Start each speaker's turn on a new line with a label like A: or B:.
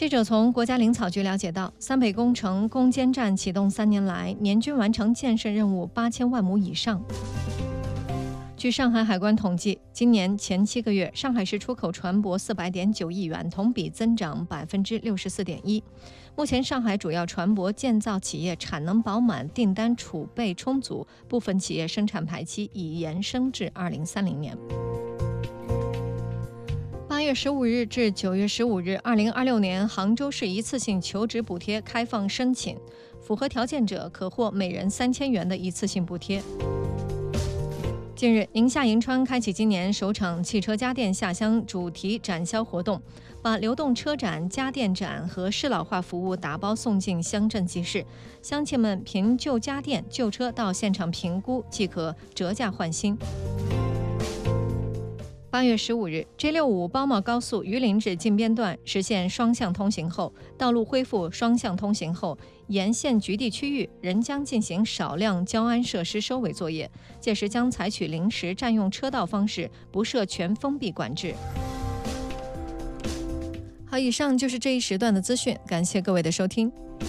A: 记者从国家林草局了解到，三北工程攻坚战启动3年来，年均完成建设任务8000万亩以上。据上海海关统计，今年前7个月，上海市出口船舶400.9亿元，同比增长64.1%。目前，上海主要船舶建造企业产能饱满，订单储备充足，部分企业生产排期已延伸至2030年。8月15日至9月15日，2026年杭州市一次性求职补贴开放申请，符合条件者可获每人3000元的一次性补贴。近日，宁夏银川开启今年首场汽车家电下乡主题展销活动，把流动车展、家电展和适老化服务打包送进乡镇集市，乡亲们凭旧家电、旧车到现场评估，即可折价换新。8月15日 ，G65 包茂高速榆林至近边段实现双向通行后，道路恢复双向通行后，沿线局地区域仍将进行少量交安设施收尾作业，届时将采取临时占用车道方式，不设全封闭管制。好，以上就是这一时段的资讯，感谢各位的收听。